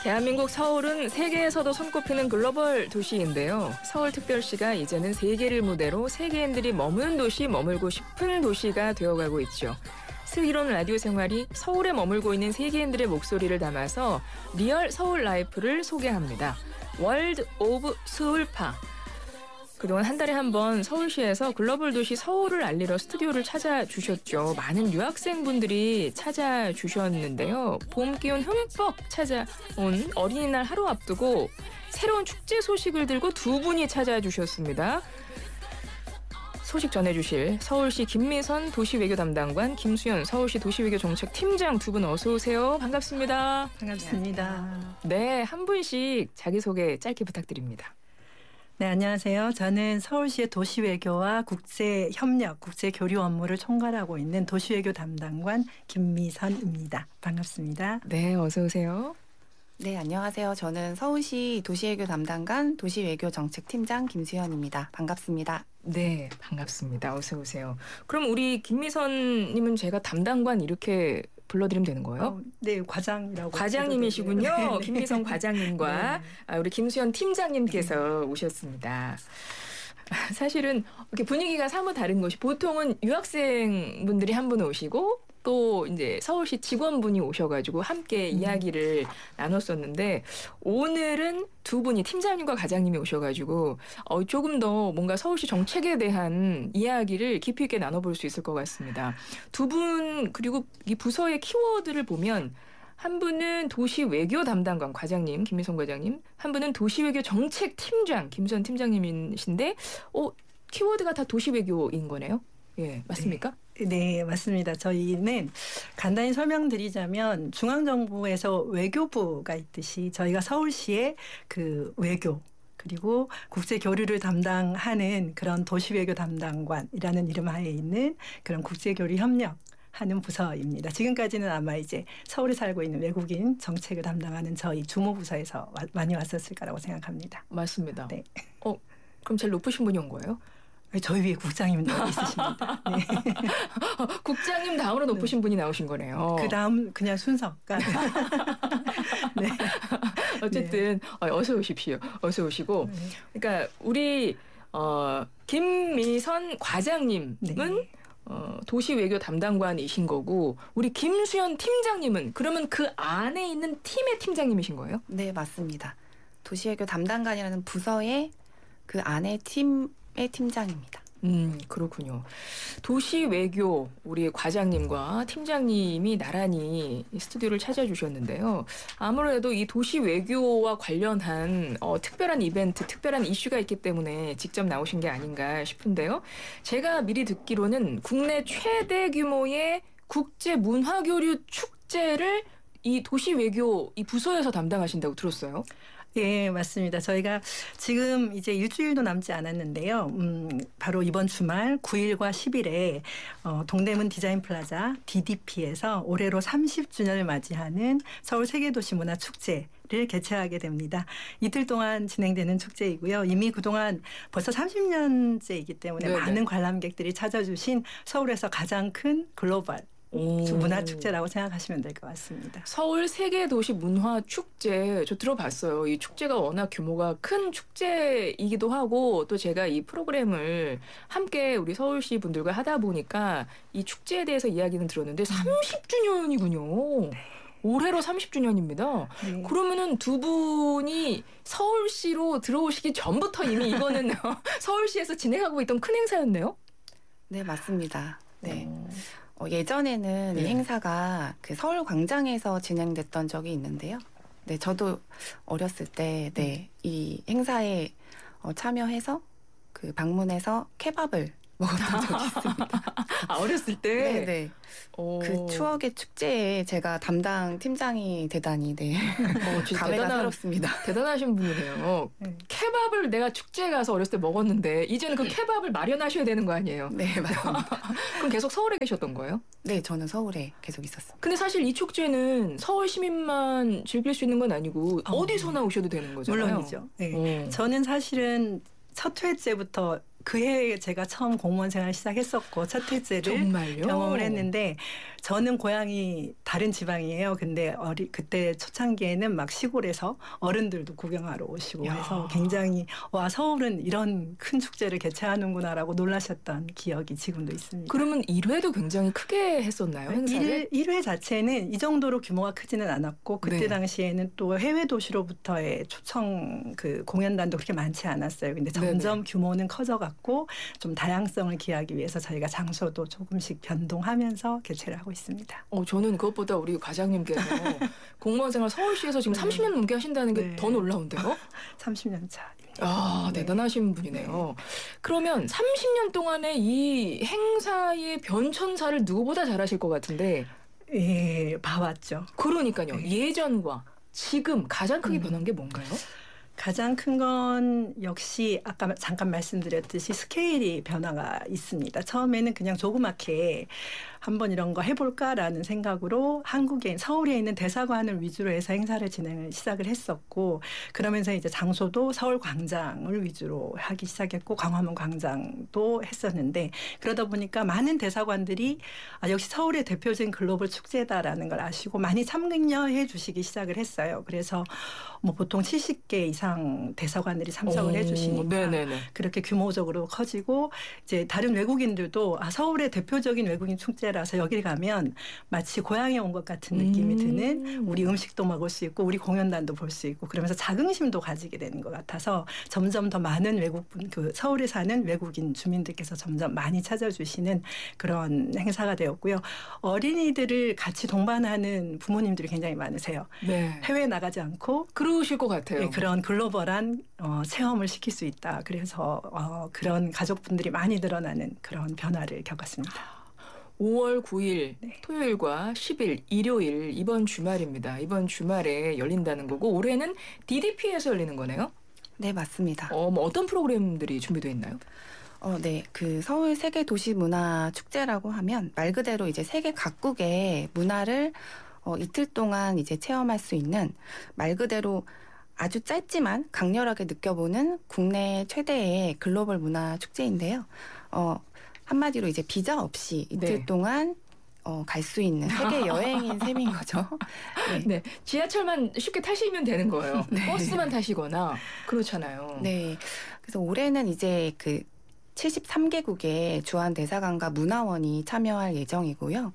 대한민국 서울은 세계에서도 손꼽히는 글로벌 도시인데요. 서울특별시가 이제는 세계를 무대로 세계인들이 머무는 도시, 머물고 싶은 도시가 되어가고 있죠. 슬기로운 라디오 생활이 서울에 머물고 있는 세계인들의 목소리를 담아서 리얼 서울 라이프를 소개합니다. 월드 오브 서울파. 그동안 한 달에 한 번 서울시에서 글로벌 도시 서울을 알리러 스튜디오를 찾아주셨죠. 많은 유학생분들이 찾아주셨는데요. 봄 기운 흠뻑 찾아온 어린이날 하루 앞두고 새로운 축제 소식을 들고 두 분이 찾아주셨습니다. 소식 전해주실 서울시 김미선 도시외교 담당관, 김수현 서울시 도시외교 정책팀장 두 분 어서 오세요. 반갑습니다. 반갑습니다. 네, 한 분씩 자기소개 짧게 부탁드립니다. 네, 안녕하세요. 저는 서울시의 도시외교와 국제협력, 국제교류 업무를 총괄하고 있는 도시외교 담당관 김미선입니다. 반갑습니다. 네, 어서 오세요. 네, 안녕하세요. 저는 서울시 도시외교 담당관 도시외교 정책팀장 김수현입니다. 반갑습니다. 네, 반갑습니다. 어서 오세요. 그럼 우리 김미선님은 제가 담당관 이렇게 불러드리면 되는 거예요? 네, 과장이라고. 과장님이시군요. 네. 김미선 과장님과 네. 우리 김수현 팀장님께서 오셨습니다. 사실은 이렇게 분위기가 사뭇 다른 것이 보통은 유학생분들이 한 분 오시고 또 이제 서울시 직원분이 오셔가지고 함께 이야기를 나눴었는데 오늘은 두 분이 팀장님과 과장님이 오셔가지고 조금 더 뭔가 서울시 정책에 대한 이야기를 깊이 있게 나눠볼 수 있을 것 같습니다. 두 분 그리고 이 부서의 키워드를 보면 한 분은 도시외교 담당관 과장님 김미선 과장님, 한 분은 도시외교 정책팀장 김수현 팀장님이신데 키워드가 다 도시외교인 거네요. 예, 맞습니까? 네, 맞습니다. 저희는 간단히 설명드리자면 중앙정부에서 외교부가 있듯이 저희가 서울시의 그 외교 그리고 국제교류를 담당하는 그런 도시외교 담당관이라는 이름 하에 있는 그런 국제교류 협력 하는 부서입니다. 지금까지는 아마 이제 서울에 살고 있는 외국인 정책을 담당하는 저희 주모부서에서 많이 왔었을 거라고 생각합니다. 맞습니다. 네. 그럼 제일 높으신 분이 온 거예요? 저희 위에 국장님 있으십니다. 네. 국장님 다음으로 높으신 분이 나오신 거네요. 그 다음 그냥 순서가. 네. 어쨌든 어서 오십시오. 어서 오시고. 네. 그러니까 우리 김미선 과장님은 네. 도시외교 담당관이신 거고 우리 김수현 팀장님은 그러면 그 안에 있는 팀의 팀장님이신 거예요? 네, 맞습니다. 도시외교 담당관이라는 부서의 그 안에 팀의 팀장입니다. 그렇군요. 도시외교 우리 과장님과 팀장님이 나란히 스튜디오를 찾아주셨는데요. 아무래도 이 도시외교와 관련한 특별한 이벤트, 특별한 이슈가 있기 때문에 직접 나오신 게 아닌가 싶은데요. 제가 미리 듣기로는 국내 최대 규모의 국제문화교류 축제를 이 도시외교 이 부서에서 담당하신다고 들었어요. 예, 맞습니다. 저희가 지금 이제 일주일도 남지 않았는데요. 바로 이번 주말 9일과 10일에 동대문 디자인 플라자 DDP에서 올해로 30주년을 맞이하는 서울 세계도시문화축제를 개최하게 됩니다. 이틀 동안 진행되는 축제이고요. 이미 그동안 벌써 30년째이기 때문에 네네. 많은 관람객들이 찾아주신 서울에서 가장 큰 글로벌 문화축제라고 생각하시면 될 것 같습니다. 서울 세계도시 문화축제 저 들어봤어요. 이 축제가 워낙 규모가 큰 축제이기도 하고 또 제가 이 프로그램을 함께 우리 서울시 분들과 하다 보니까 이 축제에 대해서 이야기는 들었는데 30주년이군요. 올해로 30주년입니다. 네. 그러면은 두 분이 서울시로 들어오시기 전부터 이미 이거는 서울시에서 진행하고 있던 큰 행사였네요. 네, 맞습니다. 네. 예전에는 이 행사가 그 서울광장에서 진행됐던 적이 있는데요. 네, 저도 어렸을 때 이 행사에 참여해서 그 방문해서 케밥을 먹었던 적이 있습니다. 어렸을 때? 네. 그 추억의 축제에 제가 담당 팀장이 되다니 진짜 감회가 새롭습니다. 대단하신 분이네요. 케밥을 내가 축제에 가서 어렸을 때 먹었는데 이제는 그 케밥을 마련하셔야 되는 거 아니에요? 네, 맞습니다. 그럼 계속 서울에 계셨던 거예요? 네, 저는 서울에 계속 있었습니다. 근데 사실 이 축제는 서울 시민만 즐길 수 있는 건 아니고 어디서나 오셔도 되는 거잖아요. 물론이죠. 네. 저는 사실은 첫 회째부터 그해 제가 처음 공무원 생활 시작했었고 첫 해째를 정말요? 경험을 했는데 저는 고향이 다른 지방이에요. 근데 그때 초창기에는 막 시골에서 어른들도 구경하러 오시고 야. 해서 굉장히 와 서울은 이런 큰 축제를 개최하는구나라고 놀라셨던 기억이 지금도 있습니다. 그러면 1회도 굉장히 크게 했었나요, 행사를? 1회 자체는 이 정도로 규모가 크지는 않았고 그때 네. 당시에는 또 해외 도시로부터의 초청 그 공연단도 그렇게 많지 않았어요. 근데 점점 규모는 커져갔고 좀 다양성을 기하기 위해서 저희가 장소도 조금씩 변동하면서 개최를 하고 있습니다. 저는 그것보다 우리 과장님께서 공무원 생활 서울시에서 지금 30년 넘게 하신다는 게 네. 더 놀라운데요? 30년 차. 아, 네. 대단하신 분이네요. 그러면 30년 동안의 이 행사의 변천사를 누구보다 잘 하실 것 같은데. 예, 봐왔죠. 그러니까요. 네. 예전과 지금 가장 크게 변한 게 뭔가요? 가장 큰 건 역시 아까 잠깐 말씀드렸듯이 스케일이 변화가 있습니다. 처음에는 그냥 조그맣게 한번 이런 거 해볼까라는 생각으로 한국에 서울에 있는 대사관을 위주로 해서 행사를 시작을 했었고 그러면서 이제 장소도 서울 광장을 위주로 하기 시작했고 광화문 광장도 했었는데 그러다 보니까 많은 대사관들이 역시 서울의 대표적인 글로벌 축제다라는 걸 아시고 많이 참여해 주시기 시작을 했어요. 그래서 뭐 보통 70개 이상 대사관들이 참석을 해주시니까 네네네. 그렇게 규모적으로 커지고 이제 다른 외국인들도 서울의 대표적인 외국인 축제라서 여길 가면 마치 고향에 온 것 같은 느낌이 드는 우리 음식도 먹을 수 있고 우리 공연단도 볼 수 있고 그러면서 자긍심도 가지게 되는 것 같아서 점점 더 많은 외국분 그 서울에 사는 외국인 주민들께서 점점 많이 찾아주시는 그런 행사가 되었고요. 어린이들을 같이 동반하는 부모님들이 굉장히 많으세요. 네. 해외에 나가지 않고 그러실 것 같아요. 네, 그런 글로벌한 체험을 시킬 수 있다. 그래서 그런 가족분들이 많이 늘어나는 그런 변화를 겪었습니다. 5월 9일 네. 토요일과 10일 일요일 이번 주말입니다. 이번 주말에 열린다는 거고 올해는 DDP에서 열리는 거네요. 네, 맞습니다. 뭐 어떤 프로그램들이 준비되어 있나요? 네, 그 서울 세계 도시 문화 축제라고 하면 말 그대로 이제 세계 각국의 문화를 이틀 동안 이제 체험할 수 있는 말 그대로 아주 짧지만 강렬하게 느껴보는 국내 최대의 글로벌 문화 축제인데요. 한마디로 이제 비자 없이 이틀 네. 동안 갈 수 있는 세계 여행인 셈인 거죠. 네. 네, 지하철만 쉽게 타시면 되는 거예요. 버스만 타시거나 그렇잖아요. 네. 그래서 올해는 이제 그 73개국의 주한 대사관과 문화원이 참여할 예정이고요.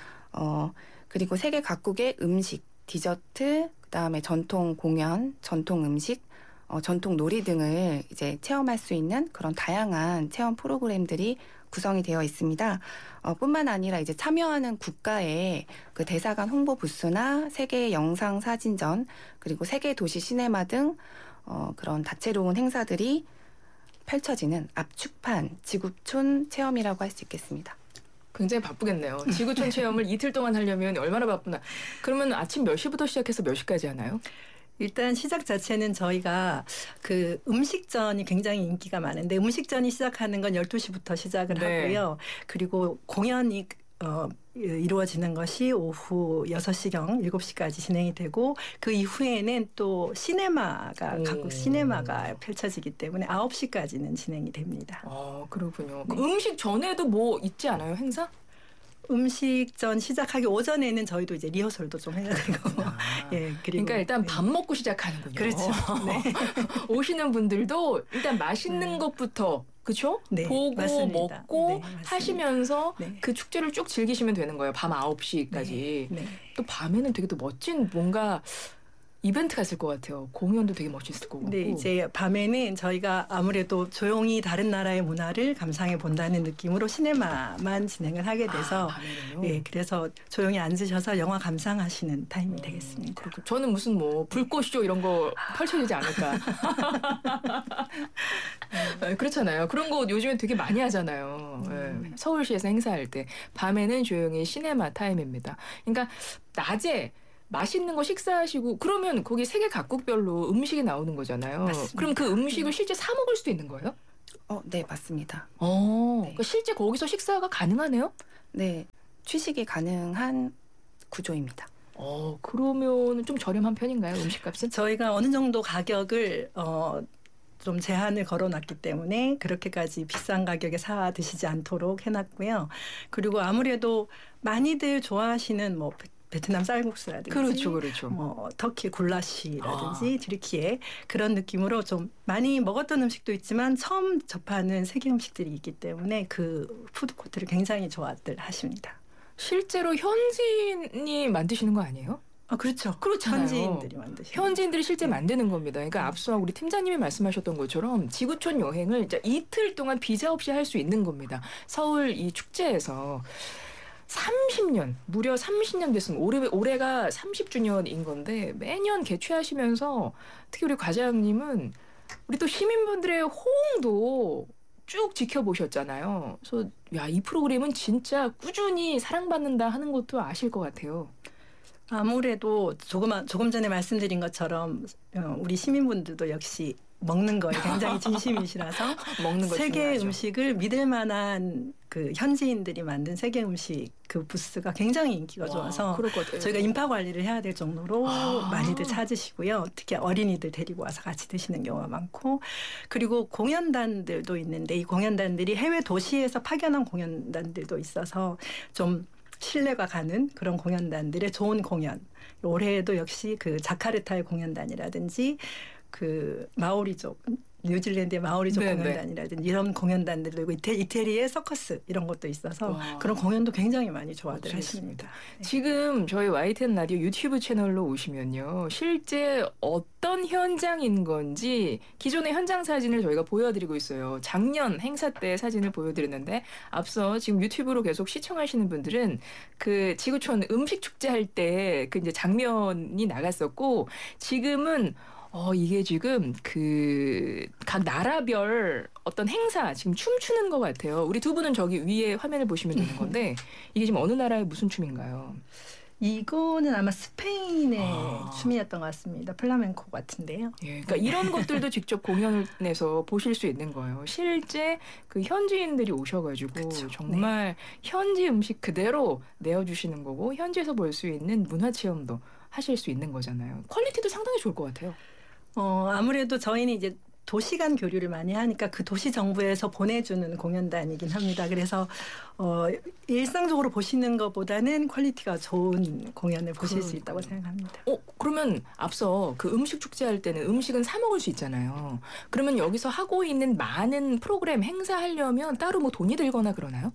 그리고 세계 각국의 음식, 디저트, 그다음에 전통 공연, 전통 음식, 전통 놀이 등을 이제 체험할 수 있는 그런 다양한 체험 프로그램들이 구성이 되어 있습니다. 뿐만 아니라 이제 참여하는 국가의 그 대사관 홍보 부스나 세계 영상 사진전 그리고 세계 도시 시네마 등 그런 다채로운 행사들이 펼쳐지는 압축판 지구촌 체험이라고 할 수 있겠습니다. 굉장히 바쁘겠네요. 지구촌 체험을 이틀 동안 하려면 얼마나 바쁘나. 그러면 아침 몇 시부터 시작해서 몇 시까지 하나요? 일단 시작 자체는 저희가 그 음식전이 굉장히 인기가 많은데 음식전이 시작하는 건 12시부터 시작을 네. 하고요. 그리고 공연이 이루어지는 것이 오후 6시경 7시까지 진행이 되고 그 이후에는 또 시네마가 각국 시네마가 펼쳐지기 때문에 9시까지는 진행이 됩니다. 그렇군요. 네. 그 음식 전에도 뭐 있지 않아요? 행사? 음식전 시작하기 오전에는 저희도 이제 리허설도 좀 해야 되고 예, 그리고 그러니까 일단 밥 먹고 시작하는군요. 그렇죠. 네. 오시는 분들도 일단 맛있는 것부터 그렇죠? 네, 보고 맞습니다. 먹고 네, 맞습니다. 하시면서 네. 그 축제를 쭉 즐기시면 되는 거예요. 밤 9시까지. 네. 또 밤에는 되게 또 멋진 뭔가 이벤트가 있을 것 같아요. 공연도 되게 멋있을 거고. 네, 이제 밤에는 저희가 아무래도 조용히 다른 나라의 문화를 감상해 본다는 느낌으로 시네마만 진행을 하게 돼서 밤에는요? 네, 그래서 조용히 앉으셔서 영화 감상하시는 타임이 되겠습니다. 그렇고 저는 무슨 뭐 불꽃쇼 이런 거 펼쳐지지 않을까. 그렇잖아요. 그런 거 요즘에 되게 많이 하잖아요. 네. 서울시에서 행사할 때 밤에는 조용히 시네마 타임입니다. 그러니까 낮에 맛있는 거 식사하시고 그러면 거기 세계 각국별로 음식이 나오는 거잖아요. 맞습니다. 그럼 그 음식을 실제 사 먹을 수도 있는 거예요? 네, 맞습니다. 네. 그러니까 실제 거기서 식사가 가능하네요? 네, 취식이 가능한 구조입니다. 그러면 좀 저렴한 편인가요? 음식값은? 저희가 어느 정도 가격을 좀 제한을 걸어놨기 때문에 그렇게까지 비싼 가격에 사 드시지 않도록 해놨고요. 그리고 아무래도 많이들 좋아하시는 뭐 베트남 쌀국수라든지 그렇죠. 뭐 터키 굴라시라든지 트리키에 그런 느낌으로 좀 많이 먹었던 음식도 있지만 처음 접하는 세계 음식들이 있기 때문에 그 푸드코트를 굉장히 좋아들 하십니다. 실제로 현지인이 만드시는 거 아니에요? 아, 그렇죠. 그렇잖아요. 현지인들이 만드시는. 현지인들이 실제 네. 만드는 겁니다. 그러니까 앞서 우리 팀장님이 말씀하셨던 것처럼 지구촌 여행을 진짜 이틀 동안 비자 없이 할 수 있는 겁니다. 서울 이 축제에서 30년, 무려 30년 됐습니다. 올해가 30주년인 건데 매년 개최하시면서 특히 우리 과장님은 우리 또 시민분들의 호응도 쭉 지켜보셨잖아요. 그래서 야, 이 프로그램은 진짜 꾸준히 사랑받는다 하는 것도 아실 것 같아요. 아무래도 조금 전에 말씀드린 것처럼 우리 시민분들도 역시 먹는 거에 굉장히 진심이시라서 먹는 거 세계 중요하죠. 음식을 믿을 만한 그 현지인들이 만든 세계 음식 그 부스가 굉장히 인기가 좋아서 그럴 것 같아요. 저희가 인파 관리를 해야 될 정도로 아. 많이들 찾으시고요. 특히 어린이들 데리고 와서 같이 드시는 경우가 많고 그리고 공연단들도 있는데 이 공연단들이 해외 도시에서 파견한 공연단들도 있어서 좀 신뢰가 가는 그런 공연단들의 좋은 공연. 올해에도 역시 그 자카르타의 공연단이라든지 그 마오리족 뉴질랜드의 마오리족 네네. 공연단이라든지 이런 공연단들도 있고 이태리의 서커스 이런 것도 있어서 와. 그런 공연도 굉장히 많이 좋아들 멋지겠습니다. 하십니다. 네. 지금 저희 YTN 라디오 유튜브 채널로 오시면요. 실제 어떤 현장인 건지 기존의 현장 사진을 저희가 보여드리고 있어요. 작년 행사 때 사진을 보여드렸는데 앞서 지금 유튜브로 계속 시청하시는 분들은 그 지구촌 음식 축제 할 때 그 이제 장면이 나갔었고 지금은 이게 지금 그 각 나라별 어떤 행사 지금 춤추는 것 같아요. 우리 두 분은 저기 위에 화면을 보시면 되는 건데 이게 지금 어느 나라의 무슨 춤인가요? 이거는 아마 스페인의 아. 춤이었던 것 같습니다. 플라멩코 같은데요. 예, 그러니까 이런 것들도 직접 공연에서 보실 수 있는 거예요. 실제 그 현지인들이 오셔가지고 그쵸. 정말 현지 음식 그대로 내어주시는 거고 현지에서 볼 수 있는 문화 체험도 하실 수 있는 거잖아요. 퀄리티도 상당히 좋을 것 같아요. 아무래도 저희는 이제 도시 간 교류를 많이 하니까 그 도시 정부에서 보내주는 공연단이긴 합니다. 그래서 일상적으로 보시는 것보다는 퀄리티가 좋은 공연을 보실 수 있다고 생각합니다. 그러면 앞서 그 음식 축제할 때는 음식은 사 먹을 수 있잖아요. 그러면 여기서 하고 있는 많은 프로그램 행사하려면 따로 뭐 돈이 들거나 그러나요?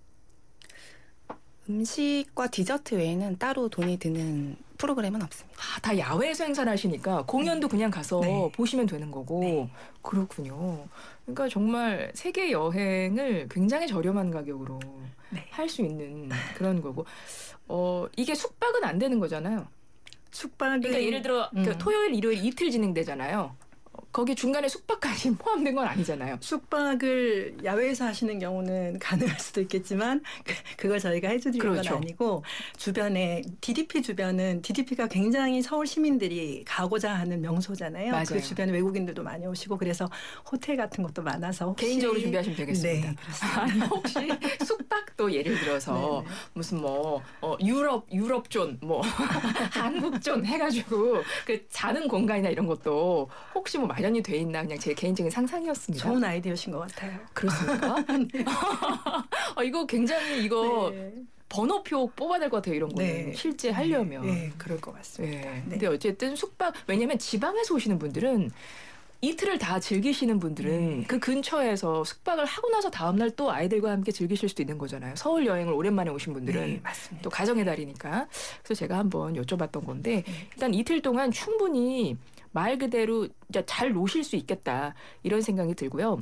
음식과 디저트 외에는 따로 돈이 드는 프로그램은 없습니다. 다 야외에서 행사를 하시니까 공연도 그냥 가서 네. 보시면 되는 거고 네. 그렇군요. 그러니까 정말 세계 여행을 굉장히 저렴한 가격으로 네. 할 수 있는 그런 거고 이게 숙박은 안 되는 거잖아요. 숙박은 그러니까 예를 들어 그 토요일, 일요일 이틀 진행되잖아요. 거기 중간에 숙박까지 포함된 건 아니잖아요. 숙박을 야외에서 하시는 경우는 가능할 수도 있겠지만 그걸 저희가 해드리는 그렇죠. 건 아니고 주변에 DDP 주변은 DDP가 굉장히 서울 시민들이 가고자 하는 명소잖아요. 맞아요. 그 주변에 외국인들도 많이 오시고 그래서 호텔 같은 것도 많아서 혹시 개인적으로 준비하시면 되겠습니다. 네, 그렇습니다. 아니 혹시 숙박도 예를 들어서 네네. 무슨 뭐 유럽존 뭐 한국존 해가지고 그 자는 공간이나 이런 것도 혹시 뭐 마련이 돼 있나 그냥 제 개인적인 상상이었습니다. 좋은 아이디어신 것 같아요. 그렇습니까? 이거 굉장히 네. 번호표 뽑아야 될 것 같아요. 이런 거는 네. 실제 하려면. 네, 그럴 것 같습니다. 네. 네. 근데 어쨌든 숙박 왜냐하면 지방에서 오시는 분들은 이틀을 다 즐기시는 분들은 그 근처에서 숙박을 하고 나서 다음날 또 아이들과 함께 즐기실 수도 있는 거잖아요. 서울 여행을 오랜만에 오신 분들은 네, 맞습니다. 또 가정의 달이니까. 그래서 제가 한번 여쭤봤던 건데 일단 이틀 동안 충분히 말 그대로 잘 노실 수 있겠다 이런 생각이 들고요.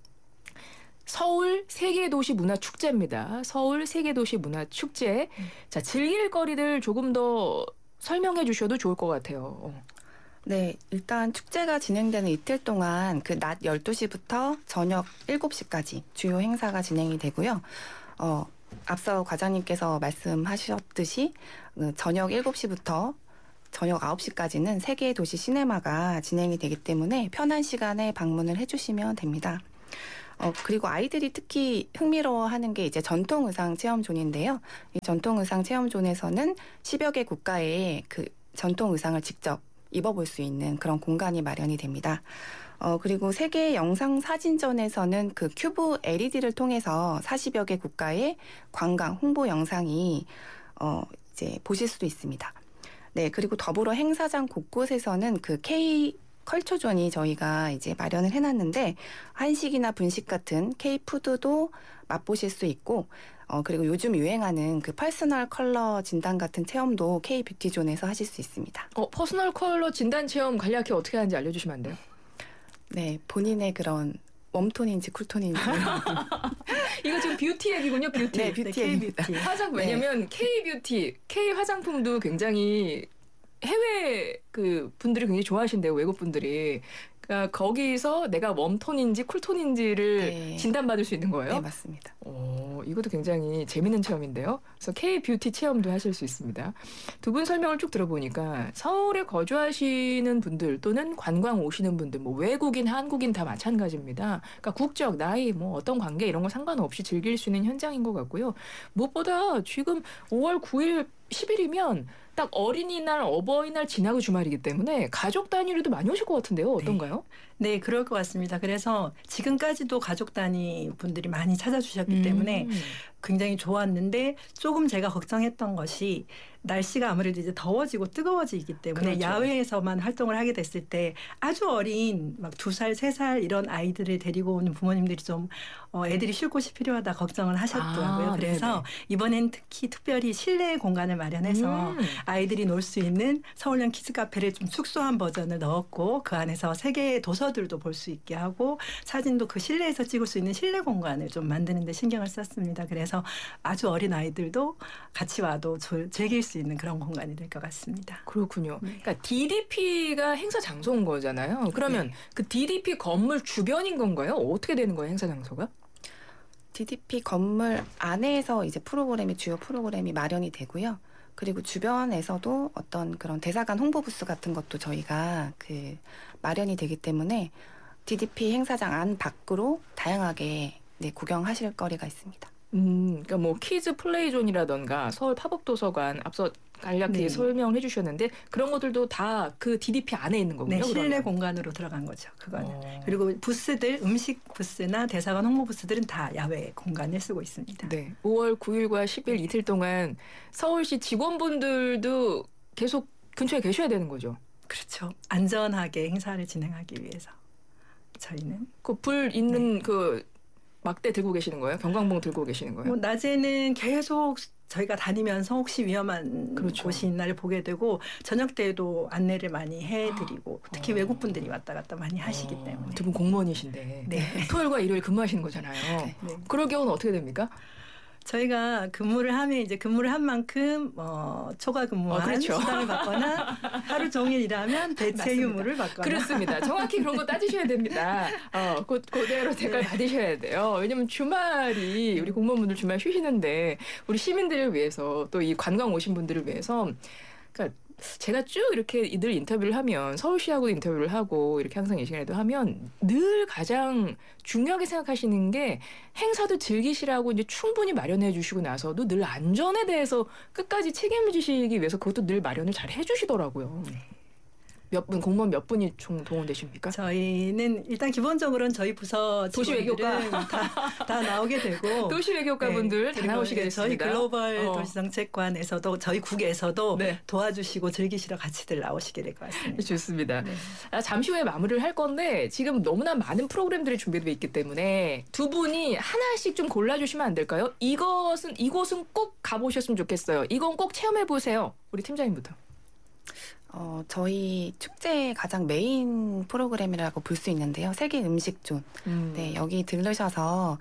서울 세계도시 문화축제입니다. 서울 세계도시 문화축제. 자, 즐길 거리들 조금 더 설명해 주셔도 좋을 것 같아요. 네, 일단 축제가 진행되는 이틀 동안 그 낮 12시부터 저녁 7시까지 주요 행사가 진행이 되고요. 앞서 과장님께서 말씀하셨듯이 저녁 7시부터 저녁 9시까지는 세계 도시 시네마가 진행이 되기 때문에 편한 시간에 방문을 해주시면 됩니다. 그리고 아이들이 특히 흥미로워하는 게 이제 전통 의상 체험존인데요. 이 전통 의상 체험존에서는 10여 개 국가의 그 전통 의상을 직접 입어볼 수 있는 그런 공간이 마련이 됩니다. 그리고 세계 영상 사진전에서는 그 큐브 LED를 통해서 40여 개 국가의 관광 홍보 영상이 이제 보실 수도 있습니다. 네, 그리고 더불어 행사장 곳곳에서는 그 K 컬처존이 저희가 이제 마련을 해놨는데 한식이나 분식 같은 K 푸드도 맛보실 수 있고 그리고 요즘 유행하는 그 퍼스널 컬러 진단 같은 체험도 K 뷰티존에서 하실 수 있습니다. 퍼스널 컬러 진단 체험 간략히 어떻게 하는지 알려주시면 안 돼요? 네, 본인의 그런 웜톤인지 쿨톤인지 이거 지금 뷰티 얘기군요. 뷰티. 네, 뷰티 얘기입니다. 화장품 왜냐면 K 뷰티, K 화장품도 굉장히 해외 그 분들이 굉장히 좋아하신대요. 외국 분들이. 그러니까 거기서 내가 웜톤인지 쿨톤인지를 네. 진단받을 수 있는 거예요? 네, 맞습니다. 이것도 굉장히 재밌는 체험인데요. 그래서 K 뷰티 체험도 하실 수 있습니다. 두 분 설명을 쭉 들어보니까 서울에 거주하시는 분들 또는 관광 오시는 분들, 뭐 외국인, 한국인 다 마찬가지입니다. 그러니까 국적, 나이, 뭐 어떤 관계 이런 거 상관없이 즐길 수 있는 현장인 것 같고요. 무엇보다 지금 5월 9일, 10일이면 딱 어린이날, 어버이날 지나고 주말이기 때문에 가족 단위로도 많이 오실 것 같은데요. 어떤가요? 네, 그럴 것 같습니다. 그래서 지금까지도 가족 단위 분들이 많이 찾아주셨기 때문에 굉장히 좋았는데 조금 제가 걱정했던 것이 날씨가 아무래도 이제 더워지고 뜨거워지기 때문에 그렇죠. 야외에서만 활동을 하게 됐을 때 아주 어린 막 2살, 3살 이런 아이들을 데리고 오는 부모님들이 좀 애들이 쉴 곳이 필요하다 걱정을 하셨더라고요. 그래서 네네. 이번엔 특별히 실내 공간을 마련해서 아이들이 놀 수 있는 서울형 키즈 카페를 좀 축소한 버전을 넣었고 그 안에서 세계의 도서들도 볼 수 있게 하고 사진도 그 실내에서 찍을 수 있는 실내 공간을 좀 만드는 데 신경을 썼습니다. 그래서 아주 어린 아이들도 같이 와도 즐길 수 있는 그런 공간이 될 것 같습니다. 그렇군요. 네. 그러니까 DDP가 행사 장소인 거잖아요. 그러면 그 DDP 건물 주변인 건가요? 어떻게 되는 거예요, 행사 장소가? DDP 건물 안에서 이제 주요 프로그램이 마련이 되고요. 그리고 주변에서도 어떤 그런 대사관 홍보 부스 같은 것도 저희가 그 마련이 되기 때문에 DDP 행사장 안 밖으로 다양하게 구경하실 거리가 있습니다. 그러니까 뭐 키즈 플레이존이라던가 서울 팝업 도서관 앞서 간략히 네. 설명을 해주셨는데 그런 것들도 다 그 DDP 안에 있는 거군요. 네, 실내 그러면. 공간으로 들어간 거죠. 그거는. 그리고 부스들, 음식 부스나 대사관 홍보 부스들은 다 야외 공간을 쓰고 있습니다. 네, 5월 9일과 10일 이틀 동안 서울시 직원분들도 계속 근처에 계셔야 되는 거죠. 그렇죠. 안전하게 행사를 진행하기 위해서 저희는 그 불 있는 그 막대 들고 계시는 거예요? 경광봉 들고 계시는 거예요? 뭐 낮에는 계속 저희가 다니면서 혹시 위험한 그렇죠. 곳이 있나를 보게 되고 저녁 때에도 안내를 많이 해드리고 특히 외국 분들이 왔다 갔다 많이 하시기 때문에 두 분 공무원이신데 네. 토요일과 일요일 근무하시는 거잖아요. 네. 그럴 경우는 어떻게 됩니까? 저희가 근무를 하면 이제 근무를 한 만큼 초과 근무한 그렇죠. 수당을 받거나 하루 종일 일하면 대체 맞습니다. 유무를 받거나 그렇습니다. 정확히 그런 거 따지셔야 됩니다. 그대로 대가를 받으셔야 돼요. 왜냐하면 주말이 우리 공무원분들 주말 쉬시는데 우리 시민들을 위해서 또 이 관광 오신 분들을 위해서 그러니까 제가 쭉 이렇게 늘 인터뷰를 하면 서울시하고도 인터뷰를 하고 이렇게 항상 이 시간에도 하면 늘 가장 중요하게 생각하시는 게 행사도 즐기시라고 이제 충분히 마련해 주시고 나서도 늘 안전에 대해서 끝까지 책임을 지시기 위해서 그것도 늘 마련을 잘 해주시더라고요. 공무원 몇 분이 총 동원되십니까? 저희는 일단 기본적으로는 저희 부서 도시 외교과 다 나오게 되고 도시 외교과분들 다 그리고 나오시게 저희 됐습니다. 글로벌 도시정책관에서도 저희 국에서도 네. 도와주시고 즐기시러 같이들 나오시게 될 것 같습니다. 좋습니다. 네. 잠시 후에 마무리를 할 건데 지금 너무나 많은 프로그램들이 준비되어 있기 때문에 두 분이 하나씩 좀 골라주시면 안 될까요? 이곳은 꼭 가보셨으면 좋겠어요. 이건 꼭 체험해보세요. 우리 팀장님부터. 저희 축제의 가장 메인 프로그램이라고 볼 수 있는데요. 세계 음식존. 네, 여기 들르셔서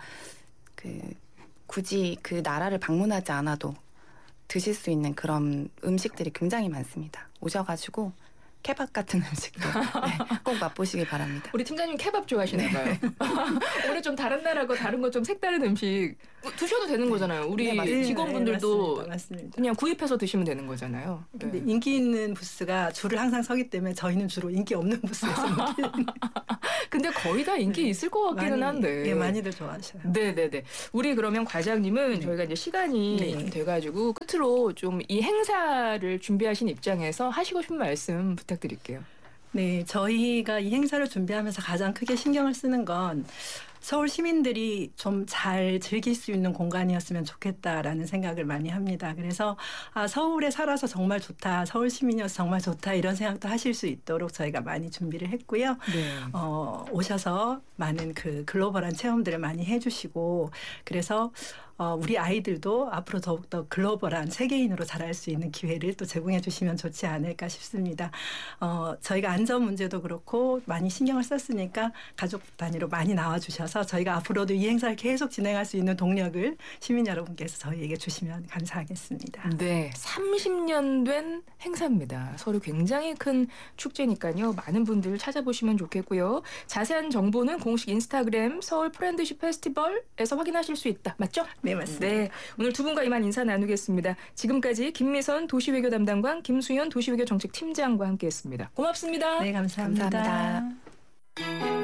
굳이 그 나라를 방문하지 않아도 드실 수 있는 그런 음식들이 굉장히 많습니다. 오셔가지고 케밥 같은 음식도 꼭 맛보시기 바랍니다. 우리 팀장님 케밥 좋아하시나 봐요. 오늘 좀 다른 나라고 다른 거 좀 색다른 음식 드셔도 되는 거잖아요. 우리 네, 직원분들도 네, 맞습니다. 그냥 구입해서 드시면 되는 거잖아요. 근데 인기 있는 부스가 줄을 항상 서기 때문에 저희는 주로 인기 없는 부스에서 근데 거의 다 인기 있을 것 같기는 한데. 예, 많이들 좋아하셔요. 네네네. 우리 그러면 과장님은 네. 저희가 이제 시간이 네. 좀 돼가지고 끝으로 좀 이 행사를 준비하신 입장에서 하시고 싶은 말씀 부탁드릴게요. 네, 저희가 이 행사를 준비하면서 가장 크게 신경을 쓰는 건 서울 시민들이 좀 잘 즐길 수 있는 공간이었으면 좋겠다라는 생각을 많이 합니다. 그래서 서울에 살아서 정말 좋다, 서울 시민이어서 정말 좋다 이런 생각도 하실 수 있도록 저희가 많이 준비를 했고요. 네. 오셔서 많은 그 글로벌한 체험들을 많이 해주시고 그래서 우리 아이들도 앞으로 더욱더 글로벌한 세계인으로 자랄 수 있는 기회를 또 제공해 주시면 좋지 않을까 싶습니다. 저희가 안전 문제도 그렇고 많이 신경을 썼으니까 가족 단위로 많이 나와주셔서 저희가 앞으로도 이 행사를 계속 진행할 수 있는 동력을 시민 여러분께서 저희에게 주시면 감사하겠습니다. 네, 30년 된 행사입니다. 서로 굉장히 큰 축제니까요. 많은 분들 찾아보시면 좋겠고요. 자세한 정보는 공식 인스타그램 서울 프렌드십 페스티벌에서 확인하실 수 있다. 맞죠? 네, 맞습니다. 네, 오늘 두 분과 이만 인사 나누겠습니다. 지금까지 김미선 도시외교 담당관, 김수현 도시외교 정책팀장과 함께했습니다. 고맙습니다. 네, 감사합니다. 감사합니다.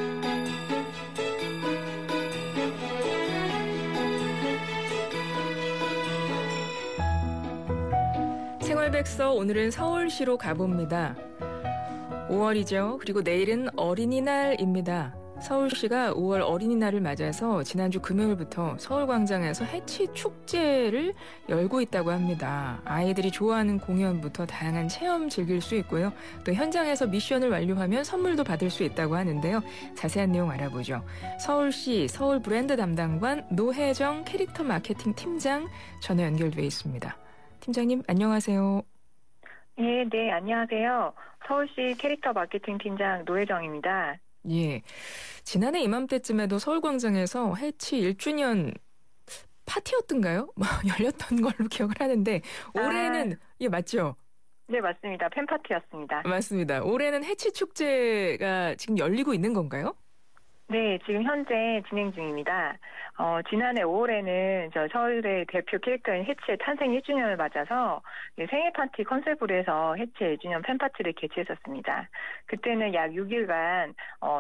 생활백서 오늘은 서울시로 가봅니다. 5월이죠. 그리고 내일은 어린이날입니다. 서울시가 5월 어린이날을 맞아서 지난주 금요일부터 서울광장에서 해치 축제를 열고 있다고 합니다. 아이들이 좋아하는 공연부터 다양한 체험 즐길 수 있고요. 또 현장에서 미션을 완료하면 선물도 받을 수 있다고 하는데요. 자세한 내용 알아보죠. 서울시 서울 브랜드 담당관 노혜정 캐릭터 마케팅 팀장 전화 연결돼 있습니다. 팀장님 안녕하세요. 네, 안녕하세요. 서울시 캐릭터 마케팅 팀장 노혜정입니다. 예, 지난해 이맘때쯤에도 서울광장에서 해치 1주년 파티였던가요? 열렸던 걸로 기억을 하는데 올해는 예 맞죠? 네, 맞습니다. 팬파티였습니다. 맞습니다. 올해는 해치 축제가 지금 열리고 있는 건가요? 네, 지금 현재 진행 중입니다. 지난해 5월에는 저 서울의 대표 캐릭터인 해치의 탄생 1주년을 맞아서 생일 파티 컨셉으로 해서 해치 1주년 팬파티를 개최했었습니다. 그때는 약 6일간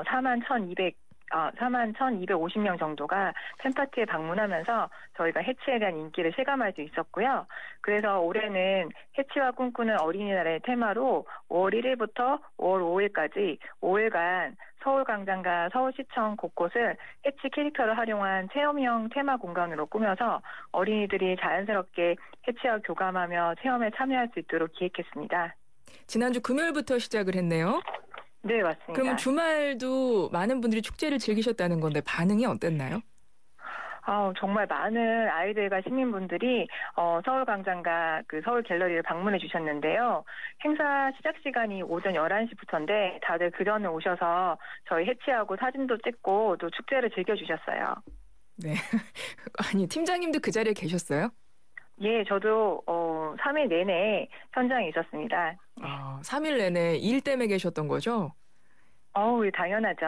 41,250명 정도가 팬파티에 방문하면서 저희가 해치에 대한 인기를 실감할 수 있었고요. 그래서 올해는 해치와 꿈꾸는 어린이날의 테마로 5월 1일부터 5월 5일까지 5일간 서울광장과 서울시청 곳곳을 해치 캐릭터를 활용한 체험형 테마 공간으로 꾸며서 어린이들이 자연스럽게 해치와 교감하며 체험에 참여할 수 있도록 기획했습니다. 지난주 금요일부터 시작을 했네요. 네, 맞습니다. 그러면 주말도 많은 분들이 축제를 즐기셨다는 건데 반응이 어땠나요? 정말 많은 아이들과 시민분들이 서울광장과 그 서울 갤러리를 방문해 주셨는데요. 행사 시작 시간이 오전 11시부터인데 다들 그 전에 오셔서 저희 해치하고 사진도 찍고 또 축제를 즐겨주셨어요. 네. 아니, 팀장님도 그 자리에 계셨어요? 예, 저도 3일 내내 현장에 있었습니다. 3일 내내 일 때문에 계셨던 거죠? 예, 당연하죠.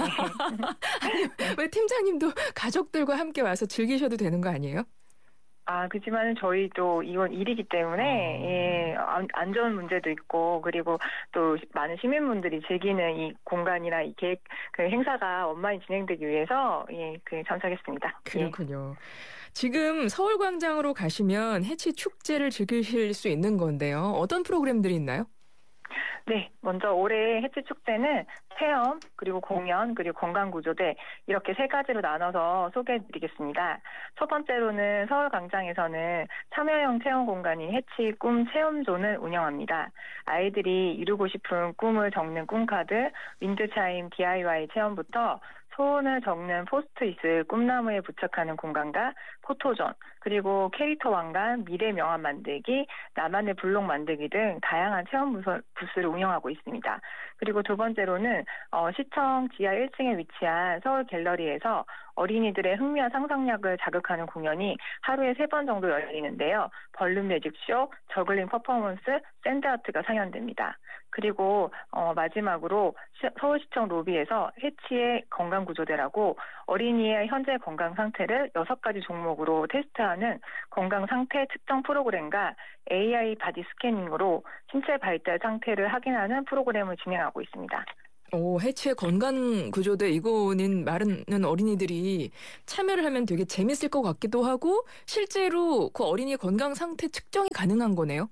아니, 왜 팀장님도 가족들과 함께 와서 즐기셔도 되는 거 아니에요? 그렇지만 저희도 이건 일이기 때문에 안전 문제도 있고 그리고 또 많은 시민분들이 즐기는 이 공간이나 이 계획 그 행사가 원만히 진행되기 위해서 참석했습니다. 그렇군요. 지금 서울광장으로 가시면 해치 축제를 즐기실 수 있는 건데요. 어떤 프로그램들이 있나요? 네, 먼저 올해 해치 축제는 체험, 그리고 공연, 그리고 건강구조대 이렇게 세 가지로 나눠서 소개해드리겠습니다. 첫 번째로는 서울광장에서는 참여형 체험 공간인 해치 꿈 체험존을 운영합니다. 아이들이 이루고 싶은 꿈을 적는 꿈카드, 윈드차임 DIY 체험부터 소원을 적는 포스트잇을 꿈나무에 부착하는 공간과 포토존, 그리고 캐릭터 왕관, 미래 명함 만들기, 나만의 블록 만들기 등 다양한 체험 부스를 운영하고 있습니다. 그리고 두 번째로는 시청 지하 1층에 위치한 서울 갤러리에서 어린이들의 흥미와 상상력을 자극하는 공연이 하루에 3번 정도 열리는데요. 벌룬 매직쇼, 저글링 퍼포먼스, 샌드아트가 상연됩니다. 그리고 마지막으로 서울시청 로비에서 해치의 건강구조대라고 어린이의 현재 건강 상태를 6가지 종목으로 테스트하는 건강 상태 측정 프로그램과 AI 바디 스캐닝으로 신체 발달 상태를 확인하는 프로그램을 진행하고 있습니다. 해체 건강 구조대 이거는 많은 어린이들이 참여를 하면 되게 재밌을 것 같기도 하고 실제로 그 어린이 건강 상태 측정이 가능한 거네요.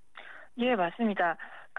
예, 맞습니다.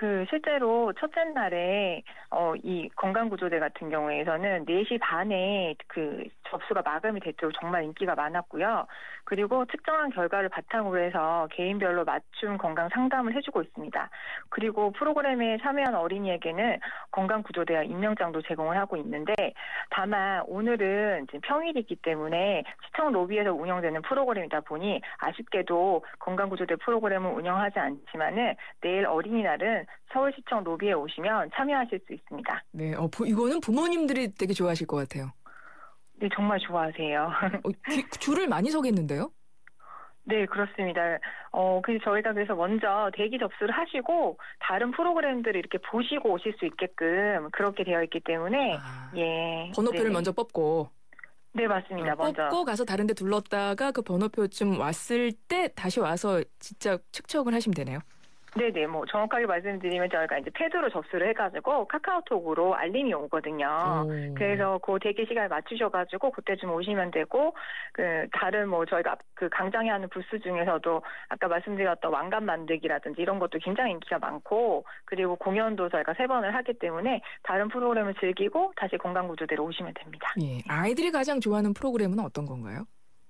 실제로 첫째 날에 이 건강구조대 같은 경우에서는 4시 반에 접수가 마감이 되도록 정말 인기가 많았고요. 그리고 측정한 결과를 바탕으로 해서 개인별로 맞춤 건강 상담을 해주고 있습니다. 그리고 프로그램에 참여한 어린이에게는 건강구조대와 임명장도 제공을 하고 있는데 다만 오늘은 이제 평일이기 때문에 시청 로비에서 운영되는 프로그램이다 보니 아쉽게도 건강구조대 프로그램을 운영하지 않지만은 내일 어린이날은 서울시청 로비에 오시면 참여하실 수 있습니다. 네, 이거는 부모님들이 되게 좋아하실 것 같아요. 네, 정말 좋아하세요. 줄을 많이 서겠는데요? 네, 그렇습니다. 저희가 그래서 먼저 대기 접수를 하시고 다른 프로그램들을 이렇게 보시고 오실 수 있게끔 그렇게 되어 있기 때문에 예. 번호표를 네. 먼저 뽑고. 네, 맞습니다. 먼저 뽑고 가서 다른 데 둘렀다가 그 번호표쯤 왔을 때 다시 와서 진짜 측정을 하시면 되네요. 네네, 정확하게 말씀드리면 저희가 이제 패드로 접수를 해가지고 카카오톡으로 알림이 오거든요. 그래서 그 대기 시간에 맞추셔가지고 그때쯤 오시면 되고, 다른 저희가 강장에 하는 부스 중에서도 아까 말씀드렸던 왕관 만들기라든지 이런 것도 굉장히 인기가 많고, 그리고 공연도 저희가 3번을 하기 때문에 다른 프로그램을 즐기고 다시 건강구조대로 오시면 됩니다. 예, 아이들이 가장 좋아하는 프로그램은 어떤 건가요?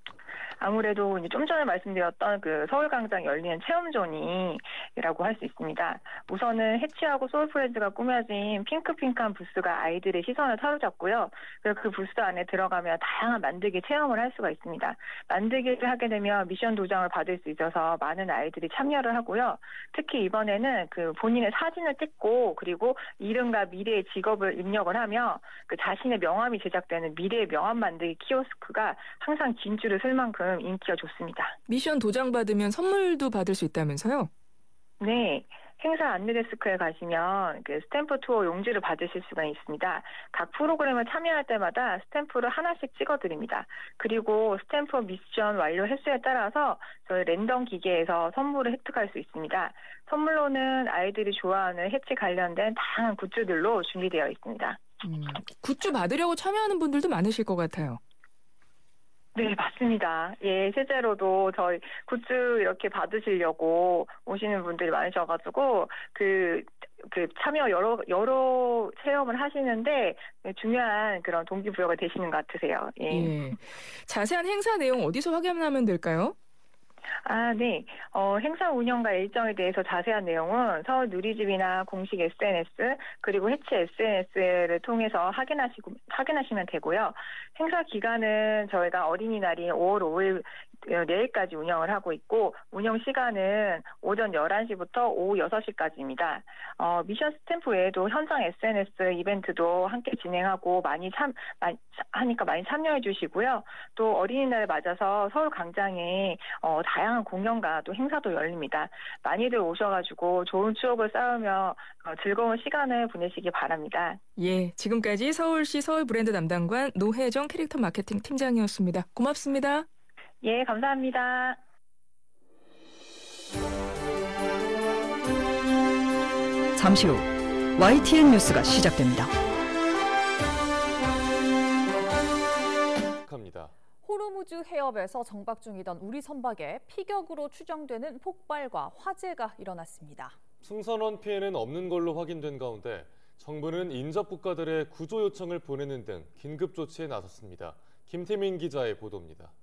아무래도 이제 좀 전에 말씀드렸던 서울광장 열리는 체험존이라고 할 수 있습니다. 우선은 해치하고 소울프렌즈가 꾸며진 핑크핑크한 부스가 아이들의 시선을 사로잡고요. 그리고 그 부스 안에 들어가면 다양한 만들기 체험을 할 수가 있습니다. 만들기를 하게 되면 미션 도장을 받을 수 있어서 많은 아이들이 참여를 하고요. 특히 이번에는 본인의 사진을 찍고 그리고 이름과 미래의 직업을 입력을 하며 자신의 명함이 제작되는 미래의 명함 만들기 키오스크가 항상 긴 줄을 쓸 만큼 인기가 좋습니다. 미션 도장 받으면 선물도 받을 수 있다면서요? 네. 행사 안내데스크에 가시면 스탬프 투어 용지를 받으실 수가 있습니다. 각 프로그램을 참여할 때마다 스탬프를 하나씩 찍어드립니다. 그리고 스탬프 미션 완료 횟수에 따라서 저희 랜덤 기계에서 선물을 획득할 수 있습니다. 선물로는 아이들이 좋아하는 해치 관련된 다양한 굿즈들로 준비되어 있습니다. 굿즈 받으려고 참여하는 분들도 많으실 것 같아요. 네, 맞습니다. 예, 실제로도 저희 굿즈 이렇게 받으시려고 오시는 분들이 많으셔가지고, 참여 여러 체험을 하시는데, 중요한 그런 동기부여가 되시는 것 같으세요. 예. 예. 자세한 행사 내용 어디서 확인하면 될까요? 네. 행사 운영과 일정에 대해서 자세한 내용은 서울 누리집이나 공식 SNS 그리고 해치 SNS를 통해서 확인하시면 되고요. 행사 기간은 저희가 어린이날이 5월 5일 내일까지 운영을 하고 있고 운영 시간은 오전 11시부터 오후 6시까지입니다. 미션 스탬프 외에도 현장 SNS 이벤트도 함께 진행하고 많이 참여해 주시고요. 또 어린이날 맞아서 서울 광장에 다양한 공연과 또 행사도 열립니다. 많이들 오셔가지고 좋은 추억을 쌓으며 즐거운 시간을 보내시기 바랍니다. 예, 지금까지 서울시 서울브랜드 담당관 노혜정 캐릭터 마케팅 팀장이었습니다. 고맙습니다. 예, 감사합니다. 잠시 후 YTN 뉴스가 시작됩니다. 호르무즈 해협에서 정박 중이던 우리 선박에 피격으로 추정되는 폭발과 화재가 일어났습니다. 승선원 피해는 없는 걸로 확인된 가운데 정부는 인접 국가들의 구조 요청을 보내는 등 긴급 조치에 나섰습니다. 김태민 기자의 보도입니다.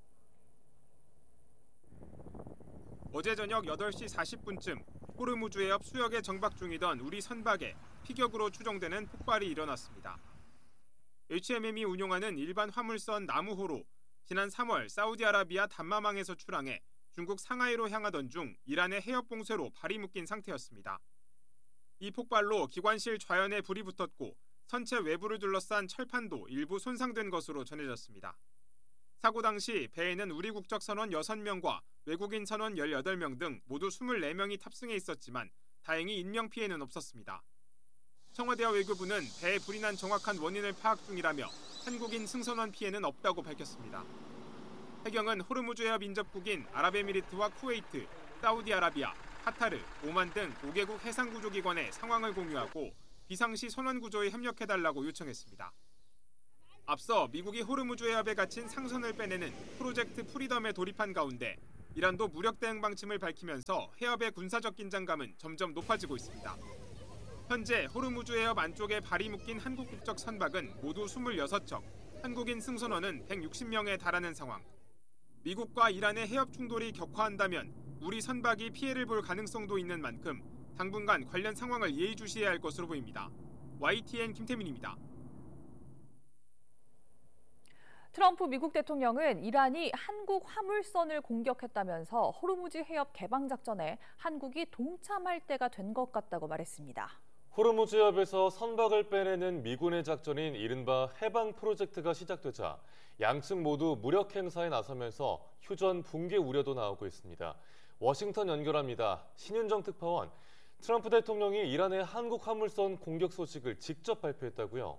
어제 저녁 8시 40분쯤 호르무즈 해협 수역에 정박 중이던 우리 선박에 피격으로 추정되는 폭발이 일어났습니다. HMM이 운용하는 일반 화물선 나무호로 지난 3월 사우디아라비아 담마망에서 출항해 중국 상하이로 향하던 중 이란의 해협 봉쇄로 발이 묶인 상태였습니다. 이 폭발로 기관실 좌연에 불이 붙었고 선체 외부를 둘러싼 철판도 일부 손상된 것으로 전해졌습니다. 사고 당시 배에는 우리 국적 선원 6명과 외국인 선원 18명 등 모두 24명이 탑승해 있었지만 다행히 인명 피해는 없었습니다. 청와대와 외교부는 배에 불이 난 정확한 원인을 파악 중이라며 한국인 승선원 피해는 없다고 밝혔습니다. 해경은 호르무즈 해협 인접국인 아랍에미리트와 쿠웨이트, 사우디아라비아, 카타르, 오만 등 5개국 해상구조기관에 상황을 공유하고 비상시 선원 구조에 협력해달라고 요청했습니다. 앞서 미국이 호르무즈 해협에 갇힌 상선을 빼내는 프로젝트 프리덤에 돌입한 가운데 이란도 무력 대응 방침을 밝히면서 해협의 군사적 긴장감은 점점 높아지고 있습니다. 현재 호르무즈 해협 안쪽에 발이 묶인 한국 국적 선박은 모두 26척, 한국인 승선원은 160명에 달하는 상황. 미국과 이란의 해협 충돌이 격화한다면 우리 선박이 피해를 볼 가능성도 있는 만큼 당분간 관련 상황을 예의주시해야 할 것으로 보입니다. YTN 김태민입니다. 트럼프 미국 대통령은 이란이 한국 화물선을 공격했다면서 호르무즈 해협 개방 작전에 한국이 동참할 때가 된 것 같다고 말했습니다. 호르무즈 해협에서 선박을 빼내는 미군의 작전인 이른바 해방 프로젝트가 시작되자 양측 모두 무력 행사에 나서면서 휴전 붕괴 우려도 나오고 있습니다. 워싱턴 연결합니다. 신윤정 특파원, 트럼프 대통령이 이란의 한국 화물선 공격 소식을 직접 발표했다고요?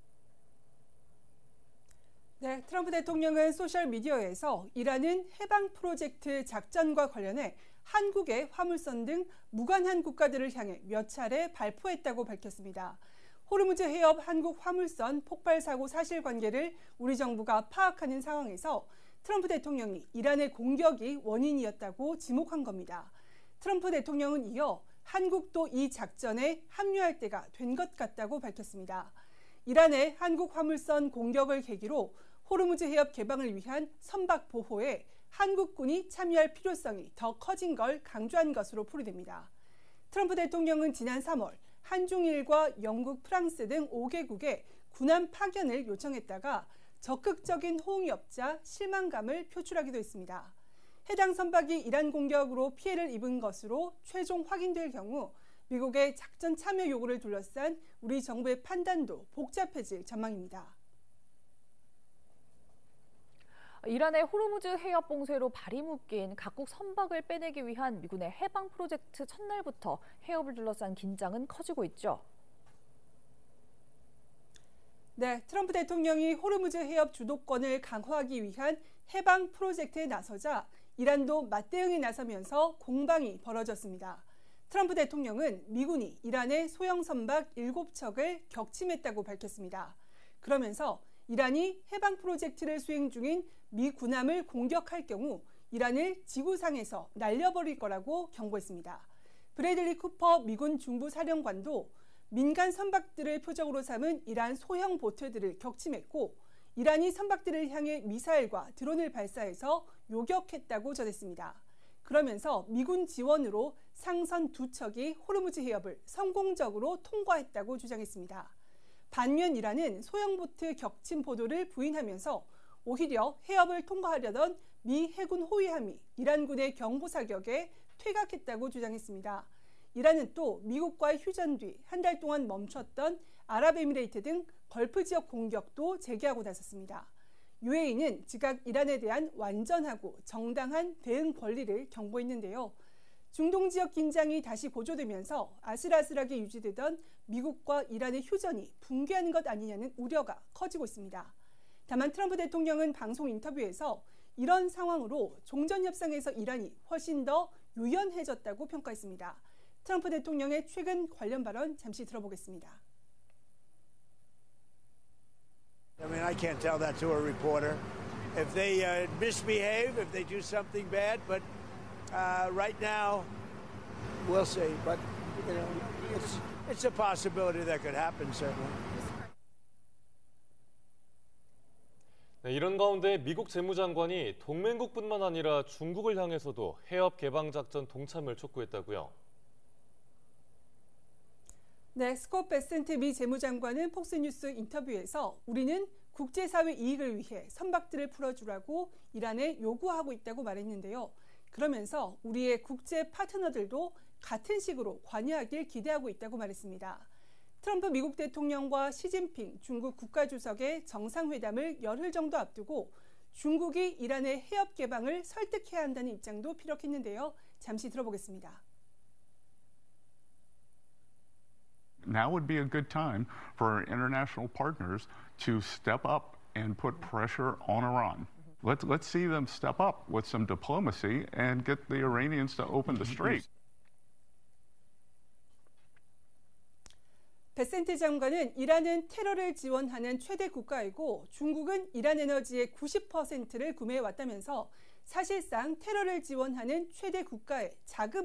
네, 트럼프 대통령은 소셜미디어에서 이란은 해방 프로젝트 작전과 관련해 한국의 화물선 등 무관한 국가들을 향해 몇 차례 발표했다고 밝혔습니다. 호르무즈 해협 한국 화물선 폭발 사고 사실관계를 우리 정부가 파악하는 상황에서 트럼프 대통령이 이란의 공격이 원인이었다고 지목한 겁니다. 트럼프 대통령은 이어 한국도 이 작전에 합류할 때가 된 것 같다고 밝혔습니다. 이란의 한국 화물선 공격을 계기로 호르무즈 해협 개방을 위한 선박 보호에 한국군이 참여할 필요성이 더 커진 걸 강조한 것으로 풀이됩니다. 트럼프 대통령은 지난 3월 한중일과 영국, 프랑스 등 5개국에 군함 파견을 요청했다가 적극적인 호응이 없자 실망감을 표출하기도 했습니다. 해당 선박이 이란 공격으로 피해를 입은 것으로 최종 확인될 경우 미국의 작전 참여 요구를 둘러싼 우리 정부의 판단도 복잡해질 전망입니다. 이란의 호르무즈 해협 봉쇄로 발이 묶인 각국 선박을 빼내기 위한 미군의 해방 프로젝트 첫날부터 해협을 둘러싼 긴장은 커지고 있죠. 네, 트럼프 대통령이 호르무즈 해협 주도권을 강화하기 위한 해방 프로젝트에 나서자 이란도 맞대응에 나서면서 공방이 벌어졌습니다. 트럼프 대통령은 미군이 이란의 소형 선박 7척을 격침했다고 밝혔습니다. 그러면서 이란이 해방 프로젝트를 수행 중인 미 군함을 공격할 경우 이란을 지구상에서 날려버릴 거라고 경고했습니다. 브래들리 쿠퍼 미군 중부사령관도 민간 선박들을 표적으로 삼은 이란 소형 보트들을 격침했고 이란이 선박들을 향해 미사일과 드론을 발사해서 요격했다고 전했습니다. 그러면서 미군 지원으로 상선 2척이 호르무즈 해협을 성공적으로 통과했다고 주장했습니다. 반면 이란은 소형보트 격침 보도를 부인하면서 오히려 해협을 통과하려던 미 해군 호위함이 이란군의 경보 사격에 퇴각했다고 주장했습니다. 이란은 또 미국과의 휴전 뒤 한 달 동안 멈췄던 아랍에미레이트 등 걸프 지역 공격도 재개하고 나섰습니다. UAE는 즉각 이란에 대한 완전하고 정당한 대응 권리를 경고했는데요. 중동 지역 긴장이 다시 고조되면서 아슬아슬하게 유지되던 미국과 이란의 휴전이 붕괴하는 것 아니냐는 우려가 커지고 있습니다. 다만 트럼프 대통령은 방송 인터뷰에서 이런 상황으로 종전 협상에서 이란이 훨씬 더 유연해졌다고 평가했습니다. 트럼프 대통령의 최근 관련 발언 잠시 들어보겠습니다. I mean, I can't tell that to a reporter. If they misbehave, if they do something bad, but right now, we'll see. But you know, it's a possibility that could happen, certainly. 네, 이런 가운데 미국 재무장관이 동맹국뿐만 아니라 중국을 향해서도 해협 개방 작전 동참을 촉구했다고요. 네, 스콧 베센트 미 재무장관은 폭스뉴스 인터뷰에서 우리는 국제사회 이익을 위해 선박들을 풀어주라고 이란에 요구하고 있다고 말했는데요. 그러면서 우리의 국제 파트너들도 같은 식으로 관여하길 기대하고 있다고 말했습니다. 트럼프 미국 대통령과 시진핑 중국 국가주석의 정상회담을 열흘 정도 앞두고 중국이 이란의 해협 개방을 설득해야 한다는 입장도 피력했는데요. 잠시 들어보겠습니다. Now would be a good time for our international partners to step up and put pressure on Iran. Let's see them step up with some diplomacy and get the Iranians to open the strait. 베센트 장관은 이란은 테러를 지원하는 최대 국가이고 중국은 이란 에너지의 90%를 구매해왔다면서 사실상 테러를 지원하는 최대 국가의 자금